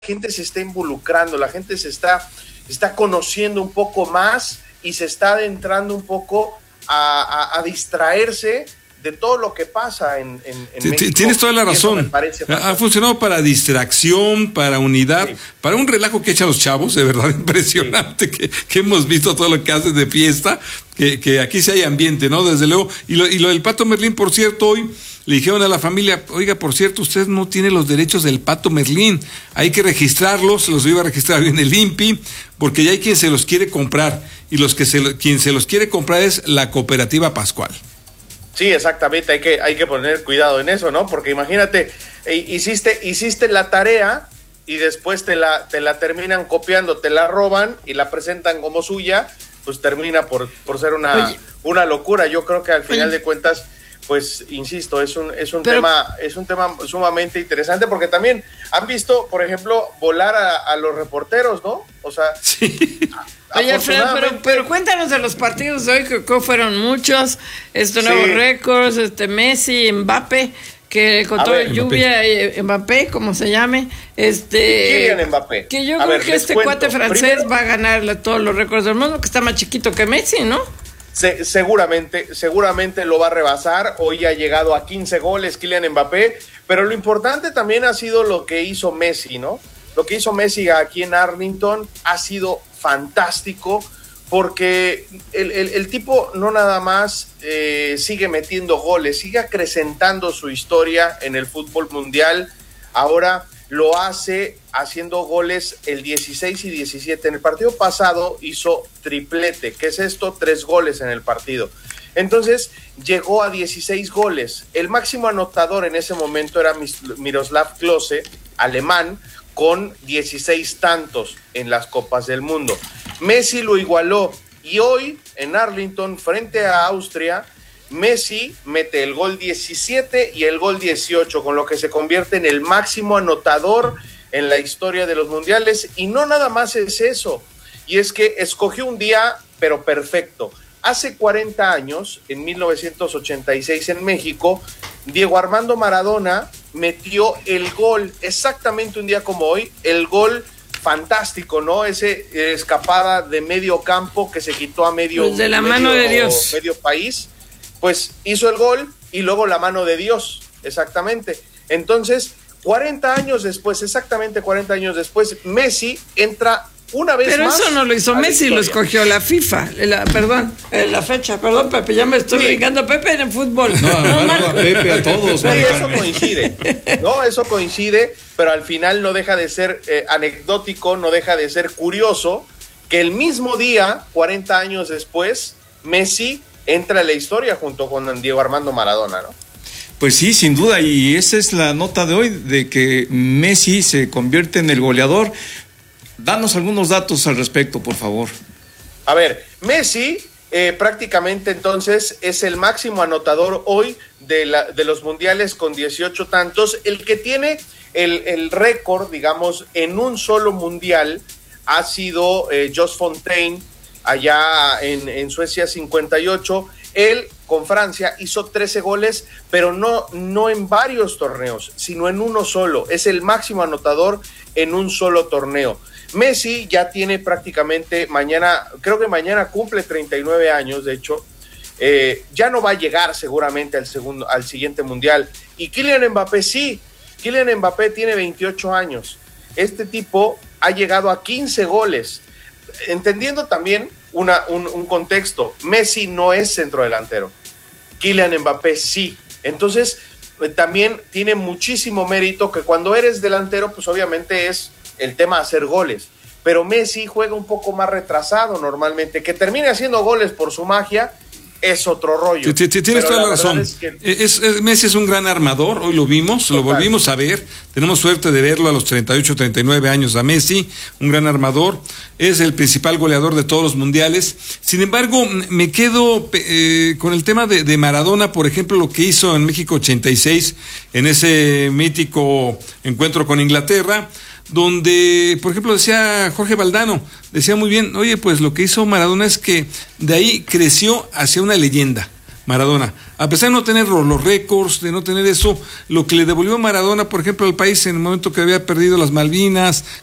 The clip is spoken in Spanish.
gente se está involucrando, la gente está conociendo un poco más y se está adentrando un poco a distraerse de todo lo que pasa en México. Tienes toda la razón. Ha funcionado para distracción, para unidad, sí, para un relajo que echan los chavos, de verdad impresionante, sí, que hemos visto todo lo que hacen de fiesta, que aquí sí hay ambiente, ¿no? Desde luego. Y lo del Pato Merlín, por cierto, hoy le dijeron a la familia, oiga, por cierto, usted no tiene los derechos del Pato Merlín, hay que registrarlos, los iba a registrar en el INPI, porque ya hay quien se los quiere comprar, y quien se los quiere comprar es la Cooperativa Pascual. Sí, exactamente, hay que poner cuidado en eso, ¿no? Porque imagínate, hiciste la tarea y después te la terminan copiando, te la roban y la presentan como suya, pues termina por ser una locura. Yo creo que al final de cuentas, pues insisto, es un tema sumamente interesante, porque también han visto, por ejemplo, volar a los reporteros, ¿no? O sea, sí. Oye, Fred, pero cuéntanos de los partidos de hoy, que fueron muchos, nuevos récords, Messi, Mbappé, que con toda lluvia, Mbappé, como se llame, Kylian Mbappé. Que yo creo que cuate francés va a ganarle todos los récords del mundo, que está más chiquito que Messi, ¿no? Seguramente lo va a rebasar. Hoy ha llegado a 15 goles Kylian Mbappé, pero lo importante también ha sido lo que hizo Messi, ¿no? Lo que hizo Messi aquí en Arlington ha sido fantástico, porque el tipo no nada más sigue metiendo goles, sigue acrecentando su historia en el fútbol mundial. Ahora lo hace haciendo goles el 16 y 17. En el partido pasado hizo triplete. ¿Qué es esto? 3 goles en el partido. Entonces llegó a 16 goles. El máximo anotador en ese momento era Miroslav Klose, alemán, con 16 tantos en las Copas del Mundo. Messi lo igualó, y hoy en Arlington, frente a Austria, Messi mete el gol 17 y el gol 18, con lo que se convierte en el máximo anotador en la historia de los mundiales. Y no nada más es eso, y es que escogió un día, pero perfecto. Hace 40 años, en 1986 en México, Diego Armando Maradona metió el gol, exactamente un día como hoy, el gol fantástico, ¿no? Ese escapada de medio campo que se quitó a medio, pues de la mano de Dios, medio país, pues hizo el gol y luego la mano de Dios, exactamente. Entonces, 40 años después, exactamente 40 años después, Messi entra una vez pero más. Pero eso no lo hizo Messi, lo escogió la FIFA, la fecha, perdón, Pepe, ya me estoy brincando, Pepe en el fútbol. No, Pepe, a todos. Eso coincide, pero al final no deja de ser anecdótico, no deja de ser curioso, que el mismo día, 40 años después, Messi entra en la historia junto con Diego Armando Maradona, ¿no? Pues sí, sin duda, y esa es la nota de hoy, de que Messi se convierte en el goleador. Danos algunos datos al respecto, por favor. A ver, Messi prácticamente entonces es el máximo anotador hoy de los mundiales con 18 tantos. El que tiene el récord, digamos, en un solo mundial ha sido Jos Fontaine, allá en Suecia, 58. Él con Francia hizo 13 goles, pero no en varios torneos, sino en uno solo. Es el máximo anotador en un solo torneo. Messi ya tiene prácticamente creo que mañana cumple 39 años, de hecho, ya no va a llegar seguramente al siguiente mundial. Y Kylian Mbappé sí, Kylian Mbappé tiene 28 años. Este tipo ha llegado a 15 goles. Entendiendo también un contexto, Messi no es centrodelantero, Kylian Mbappé sí. Entonces, también tiene muchísimo mérito que cuando eres delantero, pues obviamente es el tema de hacer goles, pero Messi juega un poco más retrasado normalmente. Que termine haciendo goles por su magia es otro rollo. Tienes toda la razón. Messi es un gran armador, hoy lo vimos, lo volvimos a ver, tenemos suerte de verlo a los 38, 39 años a Messi, un gran armador, es el principal goleador de todos los mundiales. Sin embargo, me quedo con el tema de Maradona, por ejemplo, lo que hizo en México 86, en ese mítico encuentro con Inglaterra, donde, por ejemplo, decía Jorge Valdano, decía muy bien, oye, pues lo que hizo Maradona es que de ahí creció hacia una leyenda, Maradona. A pesar de no tener los récords, de no tener eso, lo que le devolvió Maradona, por ejemplo, al país en el momento que había perdido las Malvinas,